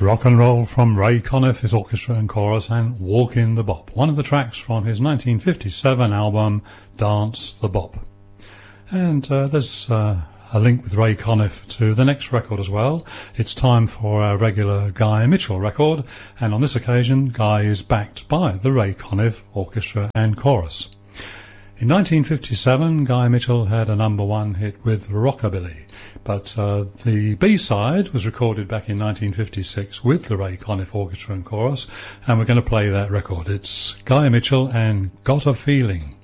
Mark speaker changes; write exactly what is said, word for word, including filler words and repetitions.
Speaker 1: Rock and roll from Ray Conniff, his orchestra and chorus, and Walkin' the Bop, one of the tracks from his nineteen fifty-seven album Dance the Bop. And uh, there's uh, a link with Ray Conniff to the next record as well. It's time for our regular Guy Mitchell record, and on this occasion Guy is backed by the Ray Conniff Orchestra and Chorus. In nineteen fifty-seven, Guy Mitchell had a number one hit with Rockabilly, but uh, the B-side was recorded back in nineteen fifty-six with the Ray Conniff Orchestra and Chorus, and we're going to play that record. It's Guy Mitchell and Got a Feeling.